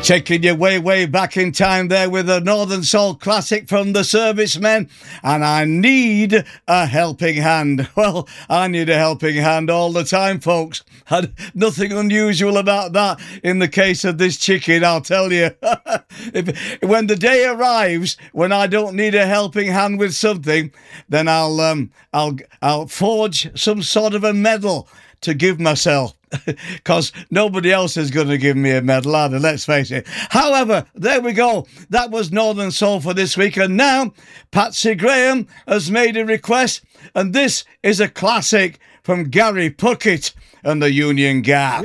Taking you way back in time there with a Northern Soul classic from the Servicemen, and I need a helping hand. Well, I need a helping hand all the time, folks. Had nothing unusual about that in the case of this chicken, I'll tell you. When the day arrives when I don't need a helping hand with something, then I'll forge some sort of a medal to give myself. Because nobody else is going to give me a medal, either, let's face it. However, there we go. That was Northern Soul for this week. And now, Patsy Graham has made a request. And this is a classic from Gary Puckett and the Union Gap.